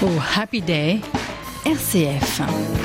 Oh Happy Day, RCF.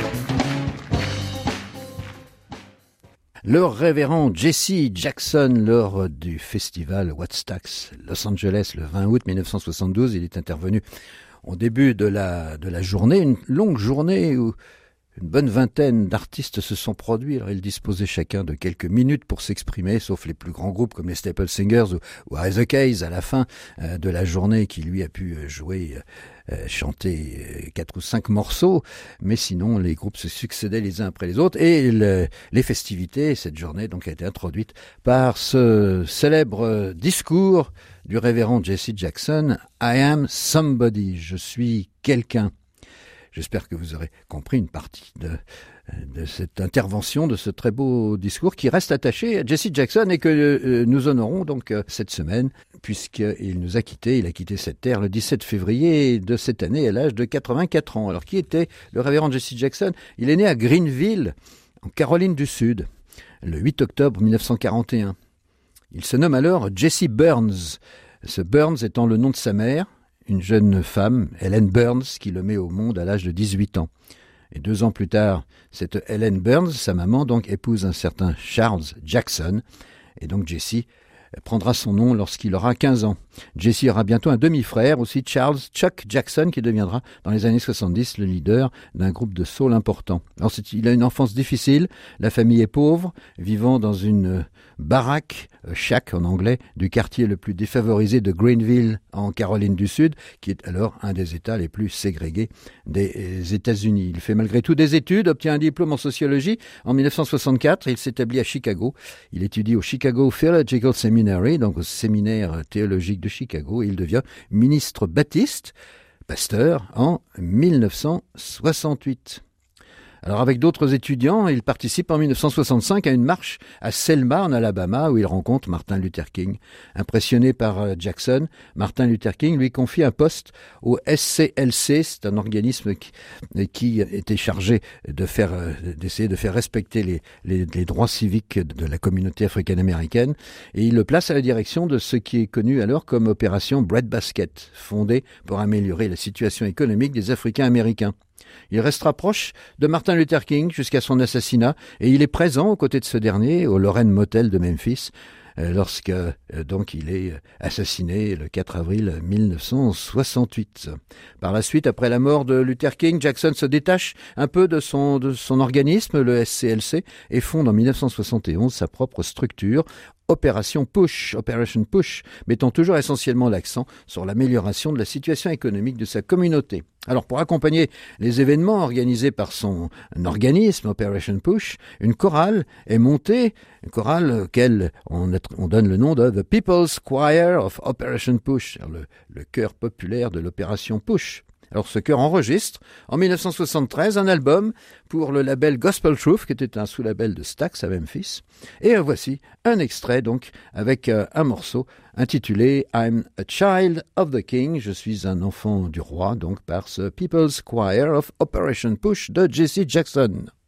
Le révérend Jesse Jackson, lors du festival Woodstock Los Angeles le 20 août 1972, il est intervenu au début de la journée, une longue journée où une bonne vingtaine d'artistes se sont produits. Alors, ils disposaient chacun de quelques minutes pour s'exprimer, sauf les plus grands groupes comme les Staple Singers ou Isaac Hayes à la fin de la journée, qui lui a pu chanter 4 ou 5 morceaux. Mais sinon, les groupes se succédaient les uns après les autres. Et les festivités, cette journée donc a été introduite par ce célèbre discours du révérend Jesse Jackson, « I am somebody », je suis quelqu'un. J'espère que vous aurez compris une partie de cette intervention, de ce très beau discours qui reste attaché à Jesse Jackson et que nous honorons donc cette semaine, puisqu'il nous a quittés. Il a quitté cette terre le 17 février de cette année à l'âge de 84 ans. Alors, qui était le révérend Jesse Jackson ? Il est né à Greenville, en Caroline du Sud, le 8 octobre 1941. Il se nomme alors Jesse Burns, ce Burns étant le nom de sa mère, une jeune femme, Helen Burns, qui le met au monde à l'âge de 18 ans. Et 2 ans plus tard, cette Helen Burns, sa maman, donc épouse un certain Charles Jackson. Et donc Jesse prendra son nom lorsqu'il aura 15 ans. Jesse aura bientôt un demi-frère, aussi Charles Chuck Jackson, qui deviendra dans les années 70 le leader d'un groupe de soul important. Alors il a une enfance difficile, la famille est pauvre, vivant dans une baraque, shack en anglais, du quartier le plus défavorisé de Greenville en Caroline du Sud, qui est alors un des États les plus ségrégés des États-Unis. Il fait malgré tout des études, obtient un diplôme en sociologie. En 1964, il s'établit à Chicago. Il étudie au Chicago Theological Seminary, donc au séminaire théologique de Chicago, et il devient ministre baptiste, pasteur, en 1968. Alors avec d'autres étudiants, il participe en 1965 à une marche à Selma en Alabama où il rencontre Martin Luther King. Impressionné par Jackson, Martin Luther King lui confie un poste au SCLC, c'est un organisme qui était chargé d'essayer de faire respecter les droits civiques de la communauté africaine-américaine, et il le place à la direction de ce qui est connu alors comme opération Breadbasket, fondée pour améliorer la situation économique des Africains-américains. Il restera proche de Martin Luther King jusqu'à son assassinat et il est présent aux côtés de ce dernier au Lorraine Motel de Memphis lorsque donc il est assassiné le 4 avril 1968. Par la suite, après la mort de Luther King, Jackson se détache un peu de son organisme, le SCLC, et fonde en 1971 sa propre structure, Operation Push, mettant toujours essentiellement l'accent sur l'amélioration de la situation économique de sa communauté. Alors, pour accompagner les événements organisés par son organisme, Operation Push, une chorale est montée, une chorale auquel on donne le nom de The People's Choir of Operation Push, le chœur populaire de l'opération Push. Alors ce chœur enregistre en 1973 un album pour le label Gospel Truth, qui était un sous-label de Stax à Memphis. Et voici un extrait donc avec un morceau intitulé I'm a Child of the King, je suis un enfant du roi, donc par ce People's Choir of Operation Push de Jesse Jackson.